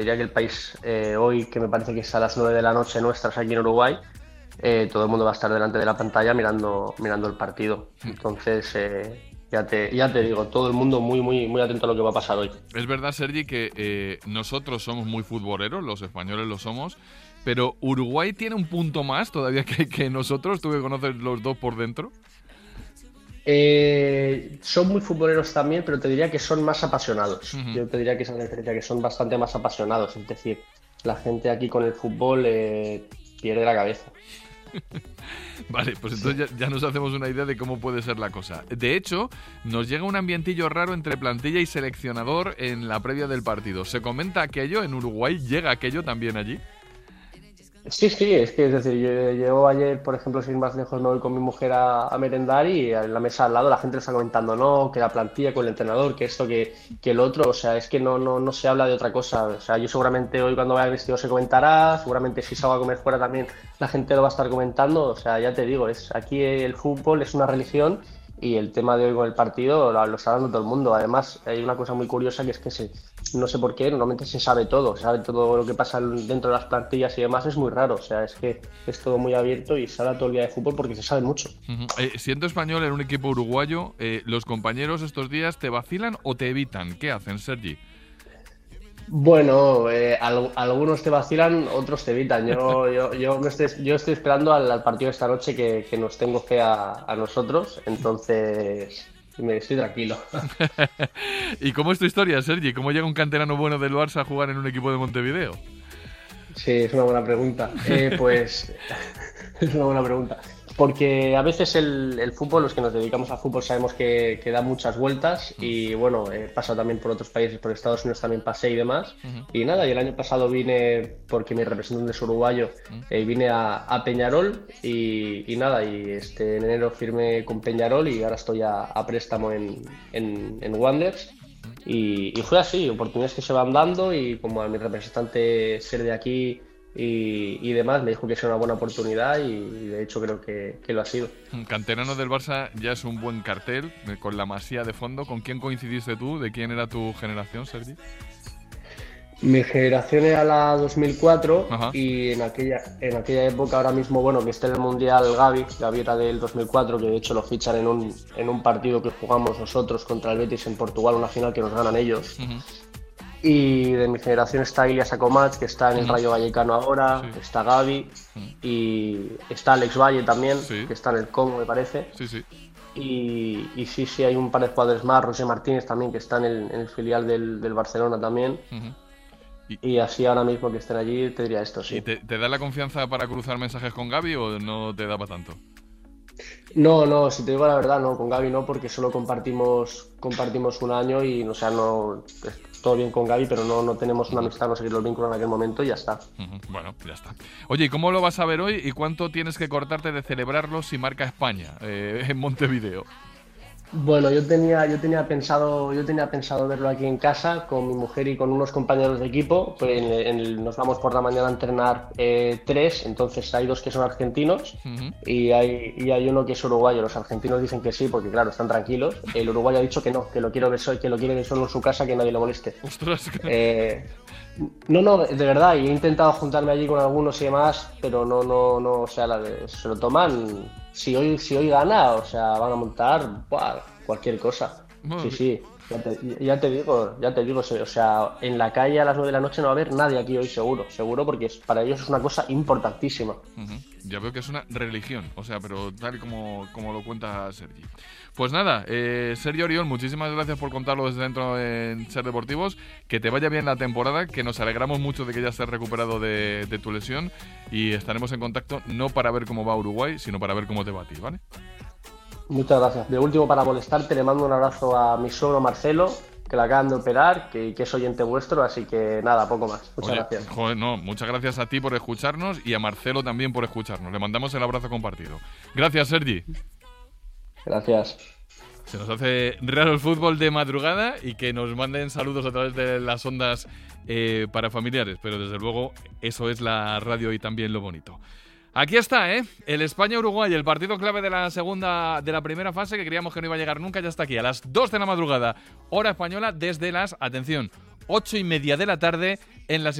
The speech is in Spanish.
diría que el país hoy, que me parece que es a las 9 de la noche nuestras aquí en Uruguay, todo el mundo va a estar delante de la pantalla mirando el partido. Entonces, ya te digo, todo el mundo muy, muy, muy atento a lo que va a pasar hoy. Es verdad, Sergi, que nosotros somos muy futboleros, los españoles lo somos, pero Uruguay tiene un punto más todavía que nosotros, tú que conoces los dos por dentro. Son muy futboleros también, pero te diría que son más apasionados. Ujú. Yo te diría que esa es la diferencia, que son bastante más apasionados. Es decir, la gente aquí con el fútbol pierde la cabeza. Vale, pues Sí. entonces ya nos hacemos una idea de cómo puede ser la cosa. De hecho, nos llega un ambientillo raro entre plantilla y seleccionador en la previa del partido. ¿Se comenta aquello en Uruguay? ¿Llega aquello también allí? Sí, sí, es decir, yo llevo ayer, por ejemplo, sin ir más lejos, me voy con mi mujer a merendar y en la mesa al lado la gente le está comentando, no, que la plantilla con el entrenador, que esto, que el otro, o sea, es que no se habla de otra cosa, o sea, yo seguramente hoy cuando vaya al vestido se comentará, seguramente si salgo a comer fuera también la gente lo va a estar comentando, o sea, ya te digo, aquí el fútbol es una religión y el tema de hoy con el partido lo está dando todo el mundo. Además, hay una cosa muy curiosa que es que no sé por qué, normalmente se sabe todo lo que pasa dentro de las plantillas y demás, es muy raro, o sea, es que es todo muy abierto y se habla todo el día de fútbol porque se sabe mucho. Ujú. Siendo español en un equipo uruguayo, ¿los compañeros estos días te vacilan o te evitan? ¿Qué hacen, Sergi? Bueno, algunos te vacilan, otros te evitan. Yo estoy esperando al partido de esta noche que nos tengo fe a nosotros, entonces me estoy tranquilo. ¿Y cómo es tu historia, Sergi? ¿Cómo llega un canterano bueno del Barça a jugar en un equipo de Montevideo? Sí, es una buena pregunta. Pues es una buena pregunta. Porque a veces el fútbol, los que nos dedicamos al fútbol, sabemos que da muchas vueltas y bueno, he pasado también por otros países, por Estados Unidos también pasé y demás. Ujú. Y nada, y el año pasado vine, porque mi representante es uruguayo, vine a Peñarol y nada, y en enero firmé con Peñarol y ahora estoy a préstamo en Wanderers. Y fue así, oportunidades que se van dando y como a mi representante ser de aquí y demás, me dijo que es una buena oportunidad y de hecho creo que lo ha sido. Canterano del Barça ya es un buen cartel, con la Masía de fondo. ¿Con quién coincidiste tú? ¿De quién era tu generación, Sergi? Mi generación era la 2004 Ajá. y en aquella época, ahora mismo, bueno, que esté en el Mundial Gavi era del 2004, que de hecho lo fichan en un partido que jugamos nosotros contra el Betis en Portugal, una final que nos ganan ellos. Ujú. Y de mi generación está Ilias Akomach, que está en el Ujú. Rayo Vallecano ahora, Sí. está Gavi Ujú. y está Alex Valle también, Sí. que está en el Congo, me parece. Sí, sí. Y sí, sí, hay un par de jugadores más, Roger Martínez también, que está en el filial del Barcelona también. Ujú. ¿Y, Y así ahora mismo que estén allí, te diría esto, y sí. te da la confianza para cruzar mensajes con Gaby o no te da para tanto? No, no, si te digo la verdad, no, con Gaby no, porque solo compartimos un año y, o sea, no, es todo bien con Gaby, pero no tenemos una Ujú. amistad, no sé qué los vínculos en aquel momento y ya está. Ujú. Bueno, ya está. Oye, ¿y cómo lo vas a ver hoy y cuánto tienes que cortarte de celebrarlo si marca España en Montevideo? Bueno, yo tenía pensado verlo aquí en casa con mi mujer y con unos compañeros de equipo. Pues nos vamos por la mañana a entrenar tres, entonces hay dos que son argentinos Ujú. y hay uno que es uruguayo. Los argentinos dicen que sí, porque claro, están tranquilos. El uruguayo ha dicho que no, que lo quiere ver solo en su casa, que nadie lo moleste. Ostras. Eh, no, no, de verdad, y he intentado juntarme allí con algunos y demás, pero no, o sea, se lo toman, si hoy gana, o sea, van a montar buah, cualquier cosa. Sí, sí, ya te digo, o sea, en la calle a las 9 de la noche no va a haber nadie aquí hoy seguro, seguro, porque para ellos es una cosa importantísima. Ujú. Ya veo que es una religión, o sea, pero tal y como lo cuenta Sergi. Pues nada, Sergio Oriol, muchísimas gracias por contarlo desde dentro en Ser Deportivos. Que te vaya bien la temporada, que nos alegramos mucho de que ya estés recuperado de tu lesión y estaremos en contacto no para ver cómo va Uruguay, sino para ver cómo te va a ti, ¿vale? Muchas gracias. De último, para molestarte, le mando un abrazo a mi suegro Marcelo, que la acaban de operar, que es oyente vuestro, así que nada, poco más. Muchas Oye, gracias. joder, no, muchas gracias a ti por escucharnos y a Marcelo también por escucharnos. Le mandamos el abrazo compartido. Gracias, Sergi. Gracias. Se nos hace raro el fútbol de madrugada y que nos manden saludos a través de las ondas para familiares, pero desde luego eso es la radio y también lo bonito. Aquí está, el España-Uruguay, el partido clave de la primera fase que creíamos que no iba a llegar nunca, ya está aquí, a las 2 de la madrugada, hora española, desde las, atención, 8:30 de la tarde en las